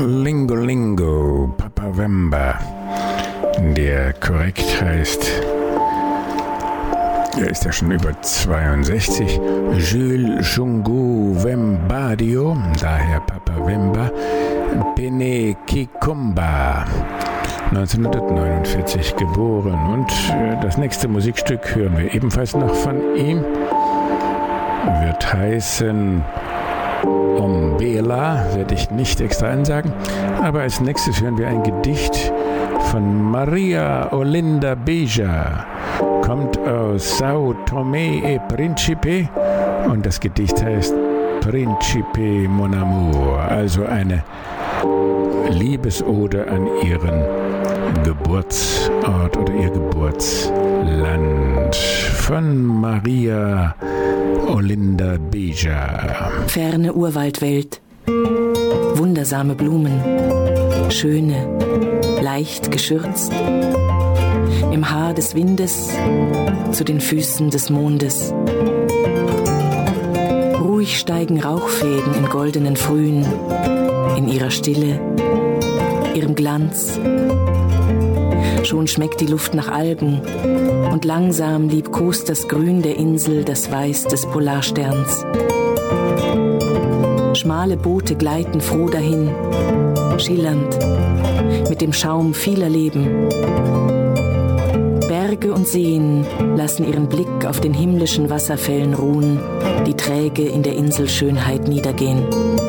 Lingo Lingo, Papa Wemba, der korrekt heißt, er ist ja schon über 62, Jules Shungu Wembadio, daher Papa Wemba, Pene Kikumba, 1949 geboren. Und das nächste Musikstück hören wir ebenfalls noch von ihm, wird heißen Ombela, werde ich nicht extra ansagen, aber als nächstes hören wir ein Gedicht von Maria Olinda Beja, kommt aus Sao Tomé et Príncipe und das Gedicht heißt Príncipe Mon Amour, also eine Liebesode an ihren Geburtsort oder ihr Geburtsland von Maria Olinda Beja. Ferne Urwaldwelt, wundersame Blumen, schöne, leicht geschürzt, im Haar des Windes, zu den Füßen des Mondes. Ruhig steigen Rauchfäden in goldenen Frühen, in ihrer Stille, ihrem Glanz. Schon schmeckt die Luft nach Algen und langsam liebkost das Grün der Insel das Weiß des Polarsterns. Schmale Boote gleiten froh dahin, schillernd, mit dem Schaum vieler Leben. Berge und Seen lassen ihren Blick auf den himmlischen Wasserfällen ruhen, die träge in der Inselschönheit niedergehen.